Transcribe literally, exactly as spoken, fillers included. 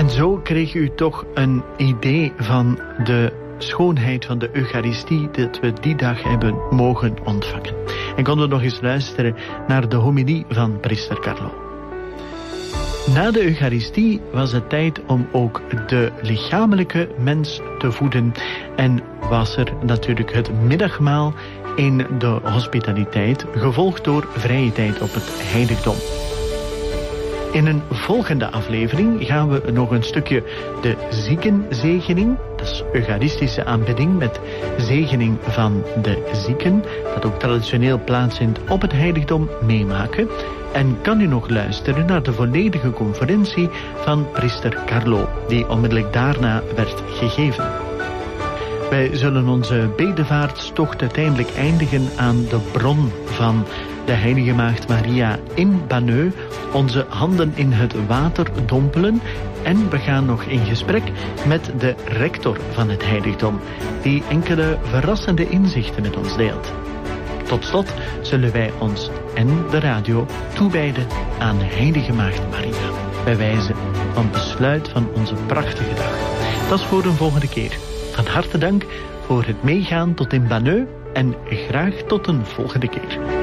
En zo kreeg u toch een idee van de schoonheid van de Eucharistie dat we die dag hebben mogen ontvangen. En konden we nog eens luisteren naar de homilie van priester Carlo. Na de Eucharistie was het tijd om ook de lichamelijke mens te voeden. En was er natuurlijk het middagmaal in de hospitaliteit, gevolgd door vrije tijd op het heiligdom. In een volgende aflevering gaan we nog een stukje de ziekenzegening, dat is eucharistische aanbidding met zegening van de zieken, dat ook traditioneel plaatsvindt op het heiligdom, meemaken. En kan u nog luisteren naar de volledige conferentie van priester Carlo, die onmiddellijk daarna werd gegeven. Wij zullen onze bedevaartstocht uiteindelijk eindigen aan de bron van de Heilige Maagd Maria in Banneux, onze handen in het water dompelen en we gaan nog in gesprek met de rector van het heiligdom, die enkele verrassende inzichten met ons deelt. Tot slot zullen wij ons en de radio toewijden aan de Heilige Maagd Maria, bij wijze van besluit van onze prachtige dag. Dat is voor een volgende keer. Van harte dank voor het meegaan tot in Banneux en graag tot een volgende keer.